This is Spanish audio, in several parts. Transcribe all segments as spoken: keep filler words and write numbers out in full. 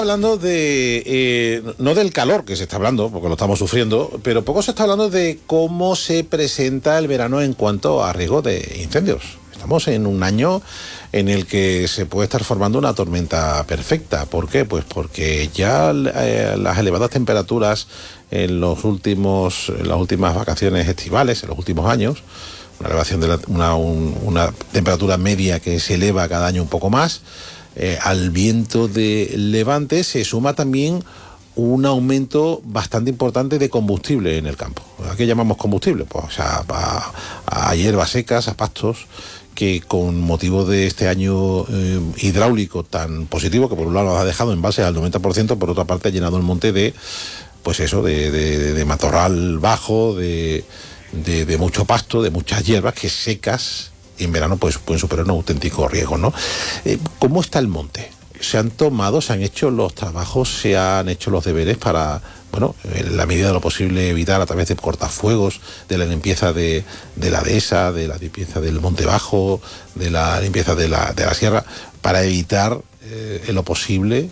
Hablando de, eh, no del calor que se está hablando, porque lo estamos sufriendo, pero poco se está hablando de cómo se presenta el verano en cuanto a riesgo de incendios. Estamos en un año en el que se puede estar formando una tormenta perfecta. ¿Por qué? Pues porque ya eh, las elevadas temperaturas en los últimos, en las últimas vacaciones estivales, en los últimos años, una elevación de la, una, un, una temperatura media que se eleva cada año un poco más. Eh, al viento de levante se suma también un aumento bastante importante de combustible en el campo. ¿A qué llamamos combustible? Pues o sea, a, a hierbas secas, a pastos, que con motivo de este año eh, hidráulico tan positivo, que por un lado ha dejado embalses al noventa por ciento, por otra parte ha llenado el monte de, pues eso, de, de, de matorral bajo, de, de, de mucho pasto, de muchas hierbas que secas en verano pues pueden superar un auténtico riesgo, ¿no? Eh, ¿Cómo está el monte? ¿Se han tomado, se han hecho los trabajos, se han hecho los deberes para, bueno, en la medida de lo posible evitar a través de cortafuegos, de la limpieza de, de la dehesa, de la limpieza del monte bajo, de la limpieza de la, de la sierra, para evitar eh, en lo posible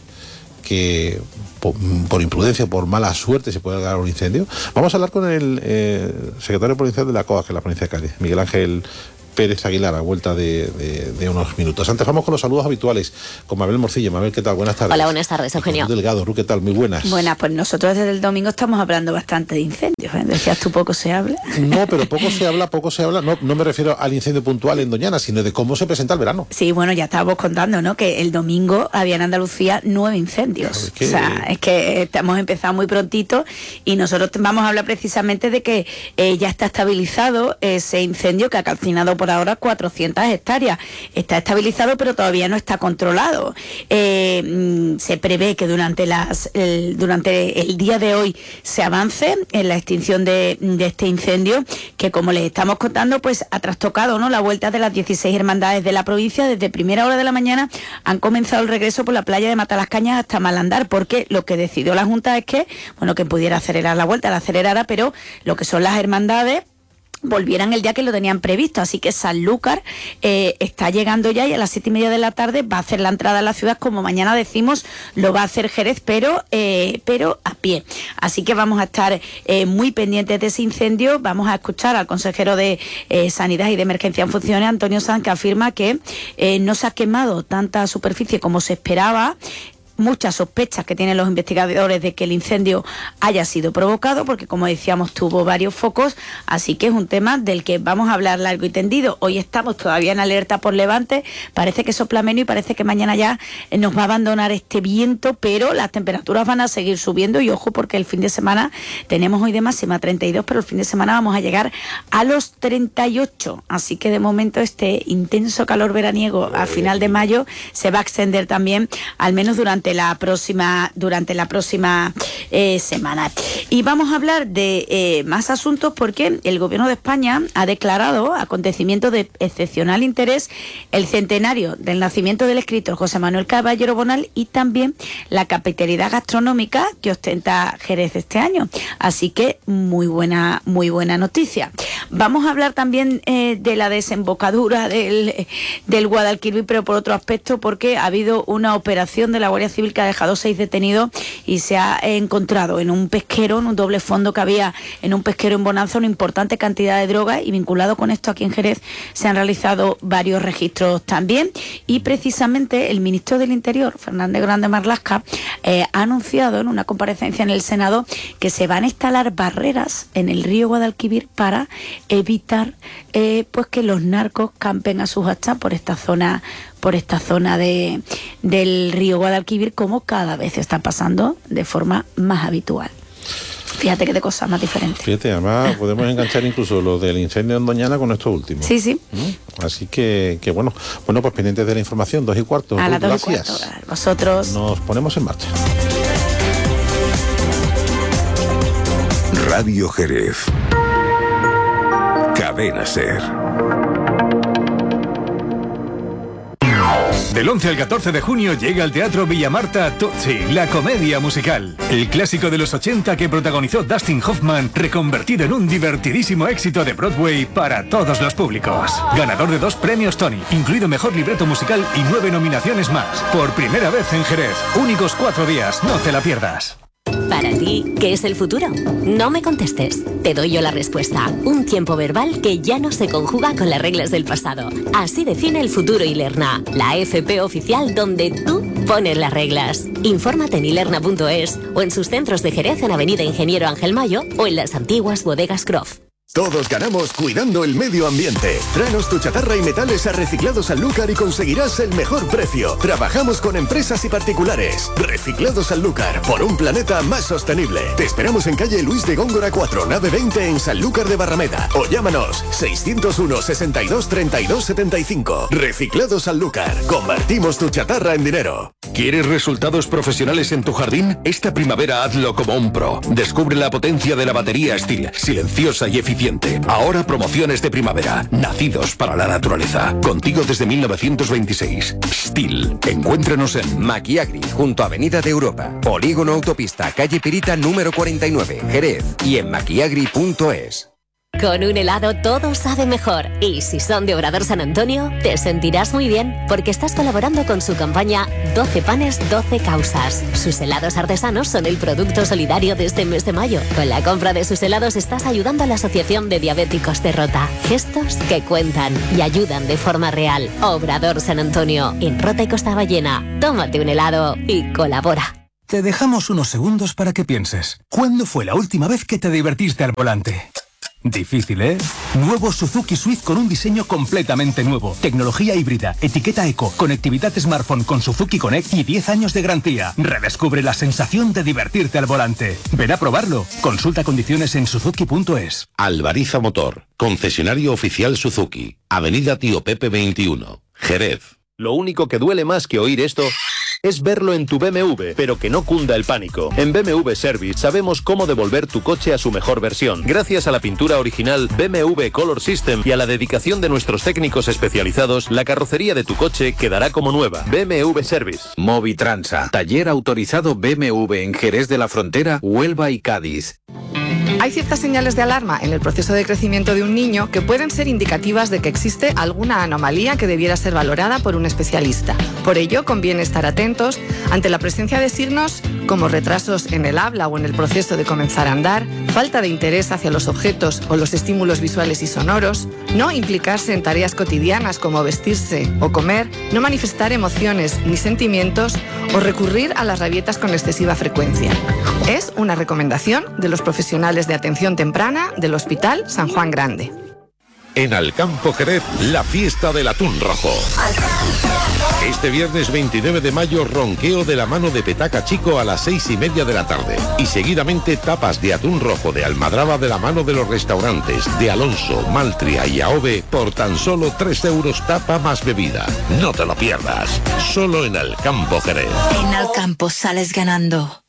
que por, por imprudencia, por mala suerte se pueda dar un incendio? Vamos a hablar con el eh, secretario provincial de la C O A, que es la provincia de Cádiz, Miguel Ángel Pérez Aguilar, a vuelta de, de, de unos minutos. Antes vamos con los saludos habituales, con Mabel Morcillo. Mabel, ¿qué tal? Buenas tardes. Hola, buenas tardes, Eugenio. Ru Delgado, Ru, ¿qué tal? Muy buenas. Buenas, pues nosotros desde el domingo estamos hablando bastante de incendios, ¿eh? Decías tú, poco se habla. No, pero poco se habla, poco se habla, no, no me refiero al incendio puntual en Doñana, sino de cómo se presenta el verano. Sí, bueno, ya estábamos contando, ¿no?, que el domingo había en Andalucía nueve incendios. Claro, es que... O sea, es que hemos empezado muy prontito y nosotros vamos a hablar precisamente de que eh, ya está estabilizado ese incendio que ha calcinado por ahora cuatrocientas hectáreas. Está estabilizado, pero todavía no está controlado. Eh, se prevé que durante las el, durante el día de hoy se avance en la extinción de, de este incendio, que, como les estamos contando, pues ha trastocado, ¿no?, la vuelta de las dieciséis hermandades de la provincia. Desde primera hora de la mañana han comenzado el regreso por la playa de Matalascañas hasta Malandar, porque lo que decidió la Junta es que, bueno, que pudiera acelerar la vuelta, la acelerara, pero lo que son las hermandades volvieran el día que lo tenían previsto. Así que Sanlúcar eh, está llegando ya, y a las siete y media de la tarde va a hacer la entrada a la ciudad, como mañana decimos, lo va a hacer Jerez, pero eh, pero a pie. Así que vamos a estar eh, muy pendientes de ese incendio. Vamos a escuchar al consejero de eh, Sanidad y de Emergencia en Funciones, Antonio Sanz, que afirma que eh, no se ha quemado tanta superficie como se esperaba. Muchas sospechas que tienen los investigadores de que el incendio haya sido provocado, porque, como decíamos, tuvo varios focos, así que es un tema del que vamos a hablar largo y tendido. Hoy estamos todavía en alerta por levante, parece que sopla menos y parece que mañana ya nos va a abandonar este viento, pero las temperaturas van a seguir subiendo, y ojo, porque el fin de semana tenemos hoy de máxima treinta y dos, pero el fin de semana vamos a llegar a los treinta y ocho, así que de momento este intenso calor veraniego a final de mayo se va a extender también, al menos durante la próxima durante la próxima eh, semana. Y vamos a hablar de eh, más asuntos, porque el Gobierno de España ha declarado acontecimiento de excepcional interés el centenario del nacimiento del escritor José Manuel Caballero Bonal y también la capitalidad gastronómica que ostenta Jerez este año. Así que muy buena muy buena noticia. Vamos a hablar también eh, de la desembocadura del, del Guadalquivir, pero por otro aspecto, porque ha habido una operación de la Guardia Civil que ha dejado seis detenidos y se ha encontrado en un pesquero, en un doble fondo que había en un pesquero en Bonanza, una importante cantidad de droga, y vinculado con esto aquí en Jerez se han realizado varios registros también. Y precisamente el ministro del Interior, Fernández Grande Marlaska, eh, ha anunciado en una comparecencia en el Senado que se van a instalar barreras en el río Guadalquivir para evitar eh, pues que los narcos campen a sus hachas por esta zona por esta zona de, del río Guadalquivir, como cada vez está pasando de forma más habitual. Fíjate que de cosas más diferentes. Fíjate, además podemos enganchar incluso lo del incendio en Doñana con esto último. Sí, sí. ¿Mm? Así que, que bueno, bueno, pues pendientes de la información, dos y cuarto. A las dos y Gracias. cuarto. Vosotros. Nos ponemos en marcha. Radio Jerez. Cadena Ser. Del once al catorce de junio llega al Teatro Villamarta Tootsie, la comedia musical. El clásico de los ochenta que protagonizó Dustin Hoffman, reconvertido en un divertidísimo éxito de Broadway para todos los públicos. Ganador de dos premios Tony, incluido Mejor Libreto Musical y nueve nominaciones más. Por primera vez en Jerez. Únicos cuatro días, no te la pierdas. Para ti, ¿qué es el futuro? No me contestes, te doy yo la respuesta. Un tiempo verbal que ya no se conjuga con las reglas del pasado. Así define el futuro Ilerna, la F P oficial donde tú pones las reglas. Infórmate en ilerna punto es o en sus centros de Jerez en Avenida Ingeniero Ángel Mayo o en las antiguas bodegas Croft. Todos ganamos cuidando el medio ambiente. Tráenos tu chatarra y metales a Reciclados Sanlúcar y conseguirás el mejor precio. Trabajamos con empresas y particulares. Reciclados Sanlúcar, por un planeta más sostenible. Te esperamos en calle Luis de Góngora cuatro, nave veinte en Sanlúcar de Barrameda. O llámanos seiscientos uno, sesenta y dos, treinta y dos, setenta y cinco. Reciclados Sanlúcar. Convertimos tu chatarra en dinero. ¿Quieres resultados profesionales en tu jardín? Esta primavera hazlo como un pro. Descubre la potencia de la batería Stihl, silenciosa y eficiente. Ahora promociones de primavera, nacidos para la naturaleza. Contigo desde mil novecientos veintiséis. Stihl. Encuéntranos en Maquiagri, junto a Avenida de Europa. Polígono Autopista, calle Pirita número cuarenta y nueve, Jerez. Y en maquiagri punto es. Con un helado todo sabe mejor. Y si son de Obrador San Antonio, te sentirás muy bien porque estás colaborando con su campaña doce panes, doce causas. Sus helados artesanos son el producto solidario de este mes de mayo. Con la compra de sus helados estás ayudando a la Asociación de Diabéticos de Rota. Gestos que cuentan y ayudan de forma real. Obrador San Antonio, en Rota y Costa Ballena. Tómate un helado y colabora. Te dejamos unos segundos para que pienses. ¿Cuándo fue la última vez que te divertiste al volante? Difícil, ¿eh? Nuevo Suzuki Swift con un diseño completamente nuevo. Tecnología híbrida, etiqueta eco, conectividad smartphone con Suzuki Connect y diez años de garantía. Redescubre la sensación de divertirte al volante. Ven a probarlo. Consulta condiciones en suzuki punto es. Alvariza Motor, concesionario oficial Suzuki. Avenida Tío Pepe veintiuno, Jerez. Lo único que duele más que oír esto es verlo en tu B M W, pero que no cunda el pánico. En B M W Service sabemos cómo devolver tu coche a su mejor versión. Gracias a la pintura original B M W Color System y a la dedicación de nuestros técnicos especializados, la carrocería de tu coche quedará como nueva. B M W Service. Movitransa, taller autorizado B M W en Jerez de la Frontera, Huelva y Cádiz. Hay ciertas señales de alarma en el proceso de crecimiento de un niño que pueden ser indicativas de que existe alguna anomalía que debiera ser valorada por un especialista. Por ello, conviene estar atentos ante la presencia de signos como retrasos en el habla o en el proceso de comenzar a andar, falta de interés hacia los objetos o los estímulos visuales y sonoros, no implicarse en tareas cotidianas como vestirse o comer, no manifestar emociones ni sentimientos o recurrir a las rabietas con excesiva frecuencia. Es una recomendación de los profesionales de atención temprana del Hospital San Juan Grande. En Alcampo Jerez, la fiesta del atún rojo. Este viernes veintinueve de mayo, ronqueo de la mano de Petaca Chico a las seis y media de la tarde. Y seguidamente tapas de atún rojo de Almadraba de la mano de los restaurantes de Alonso, Maltria y Aove por tan solo tres euros tapa más bebida. No te lo pierdas. Solo en Alcampo Jerez. En Alcampo sales ganando.